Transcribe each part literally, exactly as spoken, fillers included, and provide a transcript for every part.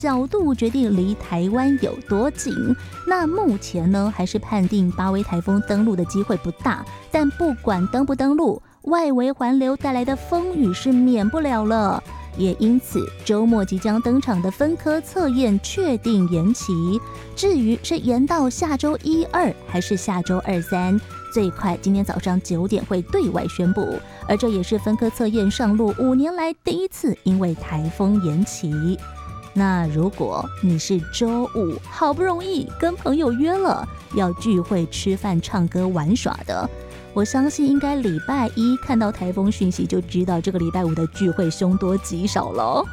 角度决定离台湾有多近。那目前呢，还是判定八威台风登陆的机会不大，但不管登不登陆，外围环流带来的风雨是免不了了。也因此，周末即将登场的分科测验确定延期。至于是延到下周一二还是下周二三，最快今天早上九点会对外宣布。而这也是分科测验上路五年来第一次因为台风延期。那如果你是周五好不容易跟朋友约了要聚会吃饭唱歌玩耍的，我相信应该礼拜一看到台风讯息就知道这个礼拜五的聚会凶多吉少了。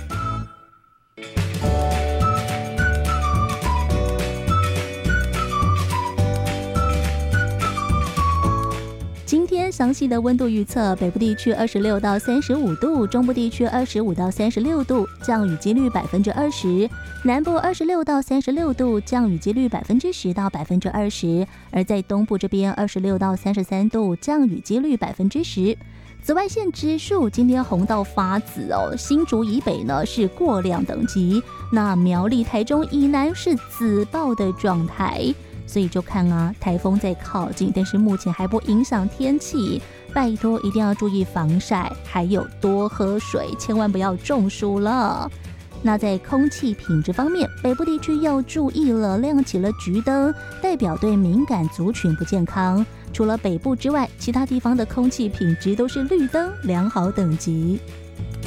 今天详细的温度预测，北部地区二十六到三十五度，中部地区二十五到三十六度，降雨几率百分之二十；南部二十六到三十六度，降雨几率百分之十到百分之二十；而在东部这边二十六到三十三度，降雨几率百分之十。紫外线指数今天红到发紫哦，新竹以北呢是过量等级，那苗栗、台中以南是紫爆的状态。所以就看啊，台风在靠近，但是目前还不影响天气，拜托一定要注意防晒，还有多喝水，千万不要中暑了。那在空气品质方面，北部地区要注意了，亮起了橘灯，代表对敏感族群不健康。除了北部之外，其他地方的空气品质都是绿灯，良好等级。